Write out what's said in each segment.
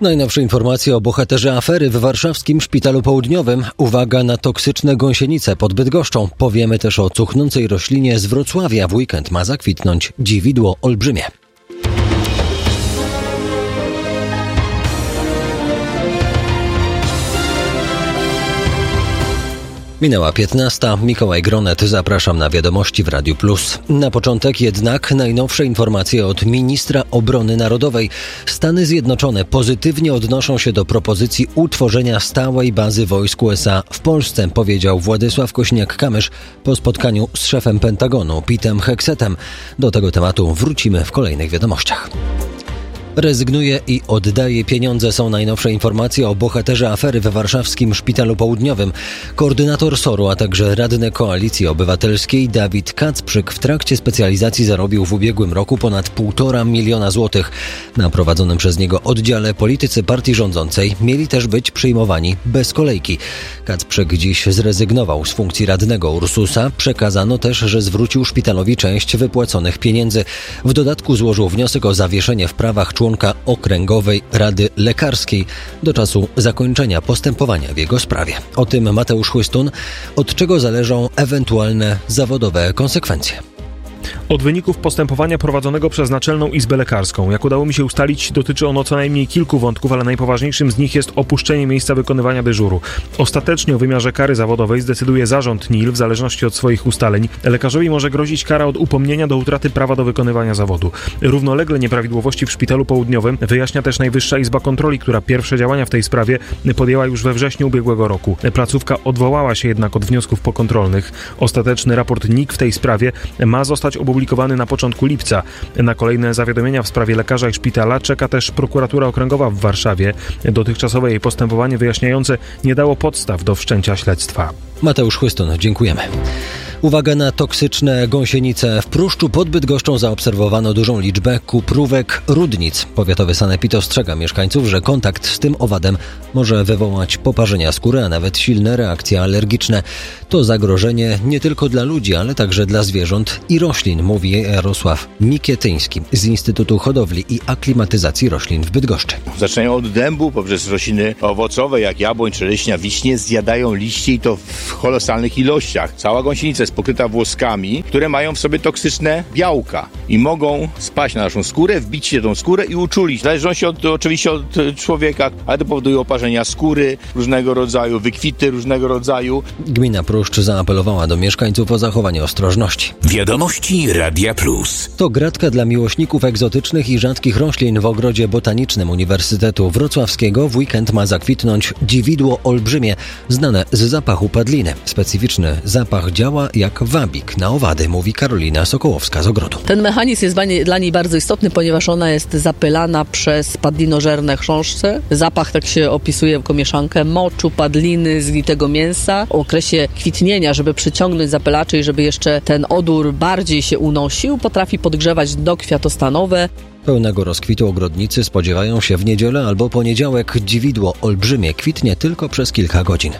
Najnowsze informacje o bohaterze afery w warszawskim Szpitalu Południowym. Uwaga na toksyczne gąsienice pod Bydgoszczą. Powiemy też o cuchnącej roślinie z Wrocławia. W weekend ma zakwitnąć dziwidło olbrzymie. Minęła 15. Mikołaj Gronet. Zapraszam na wiadomości w Radiu Plus. Na początek jednak najnowsze informacje od ministra obrony narodowej. Stany Zjednoczone pozytywnie odnoszą się do propozycji utworzenia stałej bazy wojsk USA w Polsce, powiedział Władysław Kośniak-Kamysz po spotkaniu z szefem Pentagonu Petem Hexetem. Do tego tematu wrócimy w kolejnych wiadomościach. Rezygnuje i oddaje pieniądze są najnowsze informacje o bohaterze afery w warszawskim Szpitalu Południowym. Koordynator SOR-u, a także radny Koalicji Obywatelskiej Dawid Kacprzyk w trakcie specjalizacji zarobił w ubiegłym roku ponad 1,5 miliona złotych. Na prowadzonym przez niego oddziale politycy partii rządzącej mieli też być przyjmowani bez kolejki. Kacprzyk dziś zrezygnował z funkcji radnego Ursusa. Przekazano też, że zwrócił szpitalowi część wypłaconych pieniędzy. W dodatku złożył wniosek o zawieszenie w prawach członka Okręgowej Rady Lekarskiej do czasu zakończenia postępowania w jego sprawie. O tym Mateusz Chłystun. Od czego zależą ewentualne zawodowe konsekwencje? Od wyników postępowania prowadzonego przez Naczelną Izbę Lekarską. Jak udało mi się ustalić, dotyczy ono co najmniej kilku wątków, ale najpoważniejszym z nich jest opuszczenie miejsca wykonywania dyżuru. Ostatecznie o wymiarze kary zawodowej zdecyduje zarząd NIL w zależności od swoich ustaleń. Lekarzowi może grozić kara od upomnienia do utraty prawa do wykonywania zawodu. Równolegle nieprawidłowości w Szpitalu Południowym wyjaśnia też Najwyższa Izba Kontroli, która pierwsze działania w tej sprawie podjęła już we wrześniu ubiegłego roku. Placówka odwołała się jednak od wniosków pokontrolnych. Ostateczny raport NIK w tej sprawie ma zostać opublikowany na początku lipca. Na kolejne zawiadomienia w sprawie lekarza i szpitala czeka też prokuratura okręgowa w Warszawie. Dotychczasowe jej postępowanie wyjaśniające nie dało podstaw do wszczęcia śledztwa. Mateusz Chłystun, dziękujemy. Uwaga na toksyczne gąsienice. W Pruszczu pod Bydgoszczą zaobserwowano dużą liczbę kuprówek rudnic. Powiatowy sanepid ostrzega mieszkańców, że kontakt z tym owadem może wywołać poparzenia skóry, a nawet silne reakcje alergiczne. To zagrożenie nie tylko dla ludzi, ale także dla zwierząt i roślin, mówi Jarosław Mikietyński z Instytutu Hodowli i Aklimatyzacji Roślin w Bydgoszczy. Zaczynają od dębu, poprzez rośliny owocowe jak jabłoń, czereśnia, wiśnie, zjadają liście i to w kolosalnych ilościach. Cała gąsienica jest pokryta włoskami, które mają w sobie toksyczne białka i mogą spaść na naszą skórę, wbić się tą skórę i uczulić. W zależności oczywiście od człowieka, ale to powoduje oparzenia skóry różnego rodzaju, wykwity różnego rodzaju. Gmina Pruszcz zaapelowała do mieszkańców o zachowanie ostrożności. Wiadomości Radia Plus. To gratka dla miłośników egzotycznych i rzadkich roślin w ogrodzie botanicznym Uniwersytetu Wrocławskiego. W weekend ma zakwitnąć dziwidło olbrzymie, znane z zapachu padliny. Specyficzny zapach działa jak wabik na owady, mówi Karolina Sokołowska z ogrodu. Ten mechanizm jest dla niej bardzo istotny, ponieważ ona jest zapylana przez padlinożerne chrząszcze. Zapach tak się opisuje jako mieszankę moczu, padliny, zgnitego mięsa. W okresie kwitnienia, żeby przyciągnąć zapylaczy i żeby jeszcze ten odór bardziej się unosił, potrafi podgrzewać dno kwiatostanowe. Pełnego rozkwitu ogrodnicy spodziewają się w niedzielę albo poniedziałek. Dziwidło olbrzymie kwitnie tylko przez kilka godzin.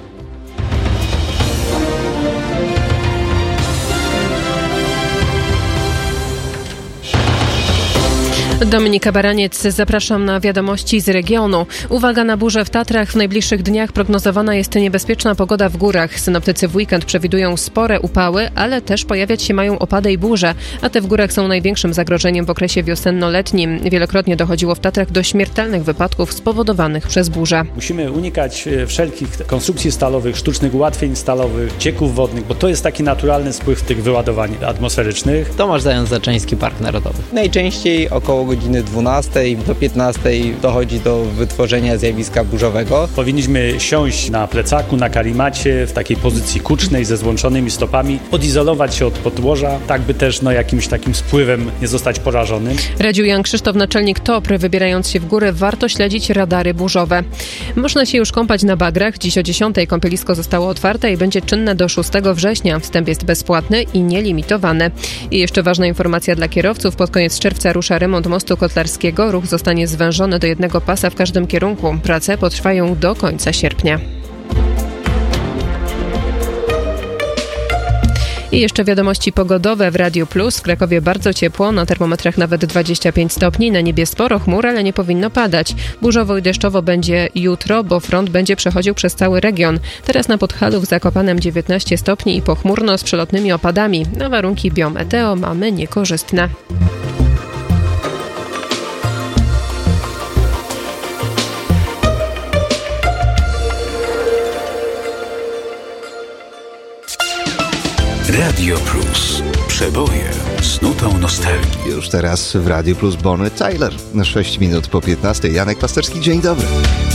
Dominika Baraniec, zapraszam na wiadomości z regionu. Uwaga na burze w Tatrach. W najbliższych dniach prognozowana jest niebezpieczna pogoda w górach. Synoptycy w weekend przewidują spore upały, ale też pojawiać się mają opady i burze, a te w górach są największym zagrożeniem w okresie wiosenno-letnim. Wielokrotnie dochodziło w Tatrach do śmiertelnych wypadków spowodowanych przez burze. Musimy unikać wszelkich konstrukcji stalowych, sztucznych ułatwień stalowych, cieków wodnych, bo to jest taki naturalny spływ tych wyładowań atmosferycznych. Tomasz Zając-Zaczyński, Park Narodowy. Najczęściej około godziny 12 do 15 dochodzi do wytworzenia zjawiska burzowego. Powinniśmy siąść na plecaku, na karimacie, w takiej pozycji kucznej ze złączonymi stopami, odizolować się od podłoża, tak by też jakimś takim spływem nie zostać porażonym. Radził Jan Krzysztof, naczelnik TOPR. Wybierając się w górę, warto śledzić radary burzowe. Można się już kąpać na bagrach. Dziś o 10 kąpielisko zostało otwarte i będzie czynne do 6 września. Wstęp jest bezpłatny i nielimitowany. I jeszcze ważna informacja dla kierowców. Pod koniec czerwca rusza remont mostu Kotlarskiego. Ruch zostanie zwężony do jednego pasa w każdym kierunku. Prace potrwają do końca sierpnia. I jeszcze wiadomości pogodowe w Radiu Plus. W Krakowie bardzo ciepło, na termometrach nawet 25 stopni. Na niebie sporo chmur, ale nie powinno padać. Burzowo i deszczowo będzie jutro, bo front będzie przechodził przez cały region. Teraz na Podhalu w Zakopanem 19 stopni i pochmurno z przelotnymi opadami. Na warunki biometeo mamy niekorzystne. Radio Plus. Przeboje z nutą nostalgii. Już teraz w Radiu Plus Bonnie Tyler. 6 minut po 15. Janek Pasterski, dzień dobry.